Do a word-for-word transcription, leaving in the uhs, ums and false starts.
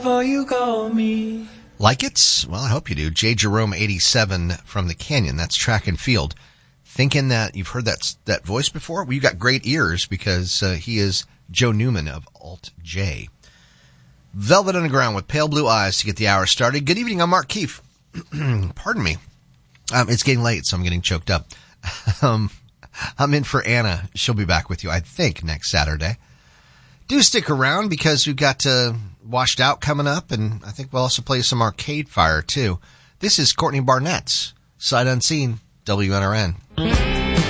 You call me. Like it? Well, I hope you do. J. Jerome eighty-seven from the Canyon. That's track and field. Thinking that you've heard that that voice before? Well, you got great ears because uh, he is Joe Newman of Alt J. Velvet Underground with Pale Blue Eyes to get the hour started. Good evening. I'm Mark Keefe. Pardon me. Um, it's getting late, so I'm getting choked up. um, I'm in for Anna. She'll be back with you, I think, next Saturday. Do stick around because we've got uh, Washed Out coming up, and I think we'll also play some Arcade Fire, too. This is Courtney Barnett's Sight Unseen, W N R N.